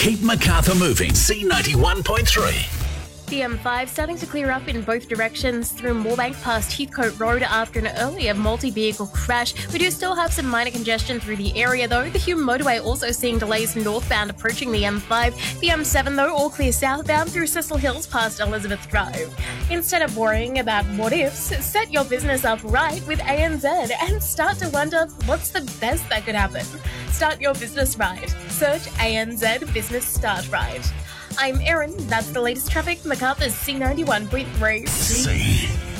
Keep Macarthur moving. C91.3. The M5 starting to clear up in both directions through Moorebank past Heathcote Road after an earlier multi-vehicle crash. We do still have some minor congestion through the area though. The Hume motorway also seeing delays northbound approaching the M5. The M7 though all clear southbound through Cecil Hills past Elizabeth Drive. Instead of worrying about what ifs, set your business up right with ANZ and start to wonder what's the best that could happen. Start your business right. Search ANZ Business Start Right. I'm Erin. That's the latest traffic. Macarthur's C91.3. C.